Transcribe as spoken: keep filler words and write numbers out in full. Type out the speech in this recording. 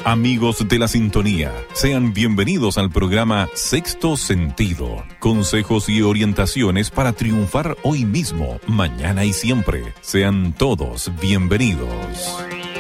Amigos de la sintonía, sean bienvenidos al programa Sexto Sentido. Consejos y orientaciones para triunfar hoy mismo, mañana y siempre. Sean todos bienvenidos.